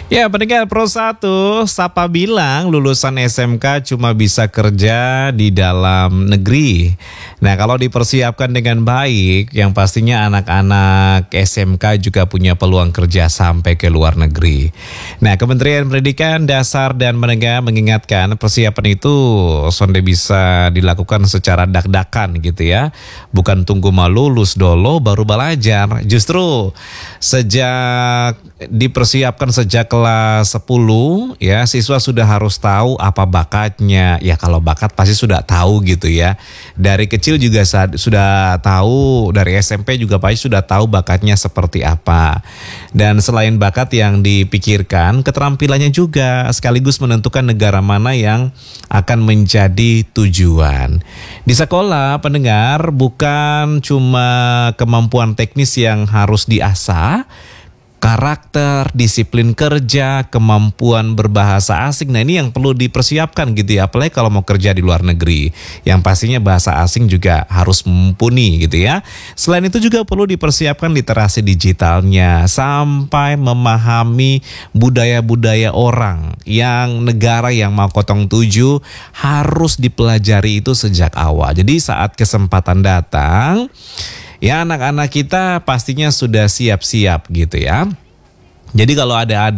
Ya, pendengar Pro 1, Sapa bilang lulusan SMK cuma bisa kerja di dalam negeri. Nah, kalau dipersiapkan dengan baik, yang pastinya anak-anak SMK juga punya peluang kerja sampai ke luar negeri. Nah, Kementerian Pendidikan Dasar dan Menengah mengingatkan persiapan itu sonde bisa dilakukan secara dak-dakan gitu ya. Bukan tunggu mau lulus dulu baru belajar. Justru sejak dipersiapkan sejak kelas 10 ya, siswa sudah harus tahu apa bakatnya. Ya kalau bakat pasti sudah tahu gitu ya. Dari kecil juga sudah tahu, dari SMP juga pasti sudah tahu bakatnya seperti apa. Dan selain bakat yang dipikirkan, keterampilannya juga sekaligus menentukan negara mana yang akan menjadi tujuan. Di sekolah, pendengar, bukan cuma kemampuan teknis yang harus diasah, karakter, disiplin kerja, kemampuan berbahasa asing. Nah, ini yang perlu dipersiapkan gitu ya, apalagi kalau mau kerja di luar negeri. Yang pastinya bahasa asing juga harus mumpuni gitu ya. Selain itu juga perlu dipersiapkan literasi digitalnya sampai memahami budaya-budaya orang. Yang negara yang mau kotong tuju harus dipelajari itu sejak awal. Jadi saat kesempatan datang, ya anak-anak kita pastinya sudah siap-siap gitu ya. Jadi kalau ada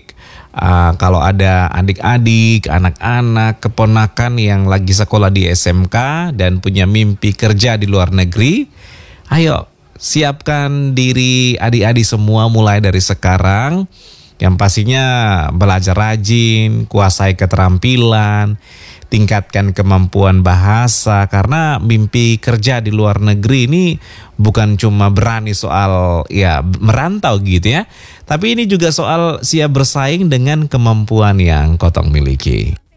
adik-adik, anak-anak, keponakan yang lagi sekolah di SMK dan punya mimpi kerja di luar negeri, ayo siapkan diri adik-adik semua mulai dari sekarang. Yang pastinya belajar rajin, kuasai keterampilan, tingkatkan kemampuan bahasa, karena mimpi kerja di luar negeri ini bukan cuma berani soal ya merantau gitu ya, tapi ini juga soal siap bersaing dengan kemampuan yang kotong miliki.